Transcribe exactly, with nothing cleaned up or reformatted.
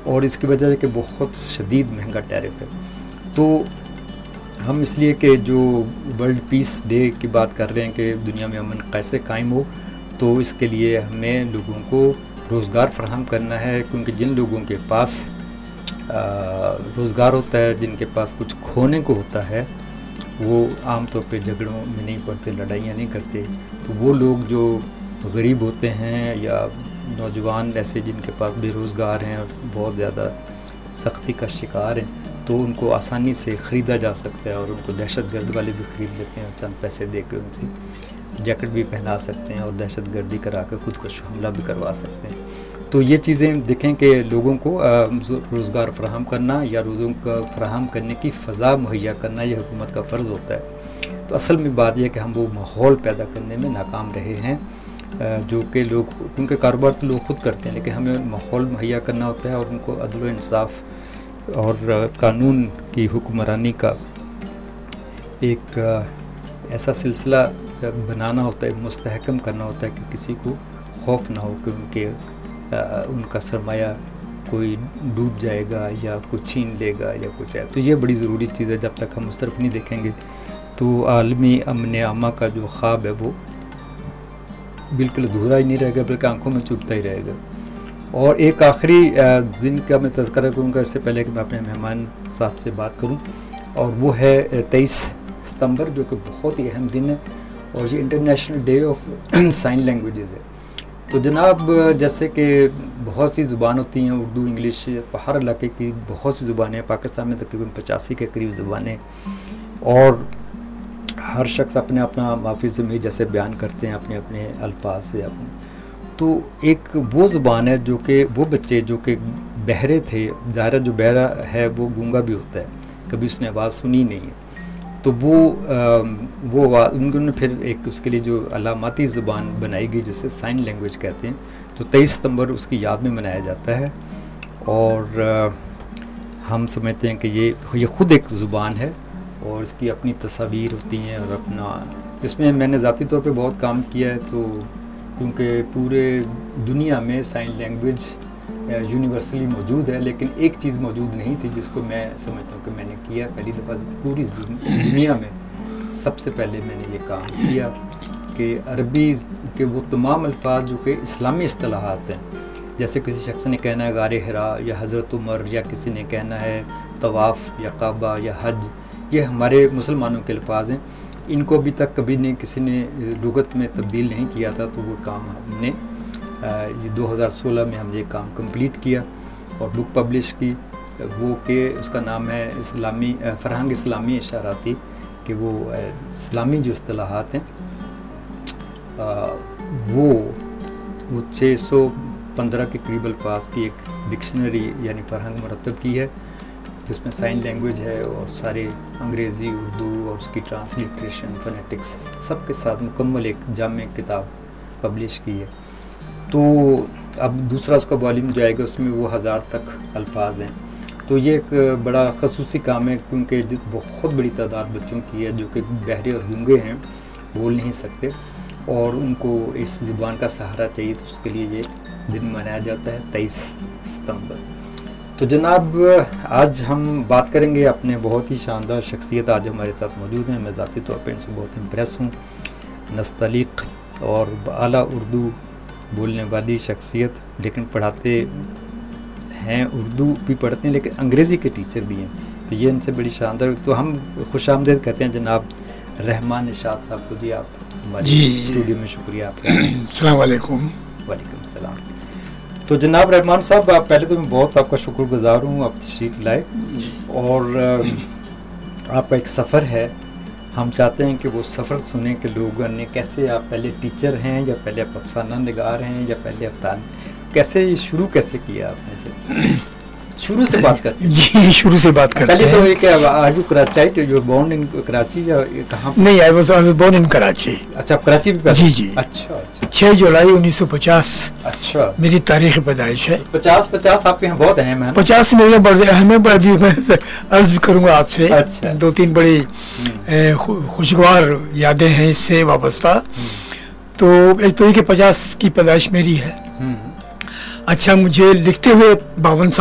اور اس کی وجہ ہے کہ بہت شدید مہنگا ٹیرف ہے. تو ہم اس لیے کہ جو ورلڈ پیس ڈے کی بات کر رہے ہیں کہ دنیا میں امن کیسے قائم ہو، تو اس کے لیے ہمیں لوگوں کو روزگار فراہم کرنا ہے، کیونکہ جن لوگوں کے پاس روزگار ہوتا ہے، جن کے پاس کچھ کھونے کو ہوتا ہے، وہ عام طور پہ جھگڑوں میں نہیں پڑتے، لڑائیاں نہیں کرتے. تو وہ لوگ جو غریب ہوتے ہیں یا نوجوان ایسے جن کے پاس بے روزگار ہیں اور بہت زیادہ سختی کا شکار ہیں، تو ان کو آسانی سے خریدا جا سکتا ہے، اور ان کو دہشت گرد والے بھی خرید لیتے ہیں، چند پیسے دے کے ان سے جیکٹ بھی پہنا سکتے ہیں اور دہشت گردی کرا کے خود کش حملہ بھی کروا سکتے ہیں. تو یہ چیزیں دیکھیں کہ لوگوں کو روزگار فراہم کرنا یا روزوں کا فراہم کرنے کی فضا مہیا کرنا یہ حکومت کا فرض ہوتا ہے. تو اصل میں بات یہ ہے کہ ہم وہ ماحول پیدا کرنے میں ناکام رہے ہیں جو کہ لوگ، کیونکہ کاروبار تو لوگ خود کرتے ہیں، لیکن ہمیں ماحول مہیا کرنا ہوتا ہے اور ان کو عدل و انصاف اور قانون کی حکمرانی کا ایک ایسا سلسلہ بنانا ہوتا ہے، مستحکم کرنا ہوتا ہے کہ کسی کو خوف نہ ہو کہ ان کے ان کا سرمایہ کوئی ڈوب جائے گا یا کوئی چھین لے گا یا کچھ ہے. تو یہ بڑی ضروری چیز ہے. جب تک ہم اس طرف نہیں دیکھیں گے تو عالمی امن عامہ کا جو خواب ہے وہ بالکل ادھورا ہی نہیں رہے گا، بلکہ آنکھوں میں چبھتا ہی رہے گا. اور ایک آخری دن کا میں تذکرہ کروں گا اس سے پہلے کہ میں اپنے مہمان صاحب سے بات کروں، اور وہ ہے تیئیس ستمبر، جو کہ بہت ہی اہم دن ہے، اور یہ international day of sine languages ہے. تو جناب جیسے کہ بہت سی زبان ہوتی ہیں، اردو، انگلش، ہر علاقے کی بہت سی زبانیں ہیں. پاکستان میں تقریباً پچاسی کے قریب زبانیں، اور ہر شخص اپنے اپنا محافظ میں جیسے بیان کرتے ہیں اپنے اپنے الفاظ سے اپنے. تو ایک وہ زبان ہے جو کہ وہ بچے جو کہ بہرے تھے، ظاہر جو بہرا ہے وہ گونگا بھی ہوتا ہے، کبھی اس نے آواز سنی نہیں ہے، تو وہ وہ ان نے پھر ایک اس کے لیے جو علاماتی زبان بنائی گئی جسے سائن لینگویج کہتے ہیں. تو تیئیس ستمبر اس کی یاد میں منایا جاتا ہے، اور ہم سمجھتے ہیں کہ یہ یہ خود ایک زبان ہے اور اس کی اپنی تصاویر ہوتی ہیں، اور اپنا اس میں میں نے ذاتی طور پہ بہت کام کیا ہے. تو کیونکہ پورے دنیا میں سائن لینگویج یونیورسلی موجود ہے، لیکن ایک چیز موجود نہیں تھی جس کو میں سمجھتا ہوں کہ میں نے کیا پہلی دفعہ پوری دنیا میں. سب سے پہلے میں نے یہ کام کیا کہ عربی کے وہ تمام الفاظ جو کہ اسلامی اصطلاحات ہیں، جیسے کسی شخص نے کہنا ہے غار حرا یا حضرت عمر، یا کسی نے کہنا ہے طواف یا کعبہ یا حج، یہ ہمارے مسلمانوں کے الفاظ ہیں. ان کو ابھی تک کبھی نہیں کسی نے لغت میں تبدیل نہیں کیا تھا. تو وہ کام ہم نے یہ دو ہزار سولہ میں ہم یہ کام کمپلیٹ کیا اور بک پبلش کی، وہ کہ اس کا نام ہے اسلامی فرہنگ اسلامی اشاراتی، کہ وہ اسلامی جو اصطلاحات ہیں وہ وہ چھ سو پندرہ کے قریب الفاظ کی ایک ڈکشنری یعنی فرہنگ مرتب کی ہے، جس میں سائن لینگویج ہے اور سارے انگریزی، اردو اور اس کی ٹرانسلیٹریشن، فونیٹکس سب کے ساتھ مکمل ایک جامع کتاب پبلش کی ہے. تو اب دوسرا اس کا والیوم جو آئے گا اس میں وہ ہزار تک الفاظ ہیں. تو یہ ایک بڑا خصوصی کام ہے، کیونکہ بہت بڑی تعداد بچوں کی ہے جو کہ بہرے اور گونگے ہیں، بول نہیں سکتے، اور ان کو اس زبان کا سہارا چاہیے. تو اس کے لیے یہ دن منایا جاتا ہے تیئیس ستمبر. تو جناب آج ہم بات کریں گے اپنے بہت ہی شاندار شخصیت آج ہمارے ساتھ موجود ہیں. میں ذاتی طور پہ ان سے بہت امپریس ہوں. نستعلیق اور اعلیٰ اردو بولنے والی شخصیت، لیکن پڑھاتے ہیں اردو بھی پڑھتے ہیں لیکن انگریزی کے ٹیچر بھی ہیں. تو یہ ان سے بڑی شاندار. تو ہم خوش آمدید کہتے ہیں جناب رحمان نشاط صاحب کو. جی آپ ہمارے اسٹوڈیو میں شکریہ آپ کا. السلام علیکم. وعلیکم السلام. تو جناب رحمان صاحب آپ پہلے تو میں بہت آپ کا شکر گزار ہوں، آپ تشریف لائے، اور آپ کا ایک سفر ہے. ہم چاہتے ہیں کہ وہ سفر سنیں کہ لوگوں نے کیسے، آپ پہلے ٹیچر ہیں یا پہلے آپ افسانہ نگار ہیں یا پہلے آپ تعلیم، کیسے شروع کیسے کیا آپ نے سے؟ شروع سے بات کرتے ہیں. جی شروع سے بات کرتے ہیں. پہلے تو یہ کہ are you کراچائٹ، you born in Karachi یا کہاں؟ نہیں، I was born in Karachi. اچھا آپ کراچی بھی پیدا؟ جی جی. اچھا اچھا. چھ جولائی انیس سو پچاس اچھا میری تاریخ پیدائش ہے. پچاس پچاس آپ کے یہاں بہت اہم ہے. پچاس میرے بڑے اہم ہے. جی میں عرض کروں گا آپ سے دو تین بڑی خوشگوار یادیں ہیں اس سے وابستہ. تو ایک تو یہ کہ پچاس کی پیدائش میری ہے. اچھا مجھے لکھتے ہوئے باون سال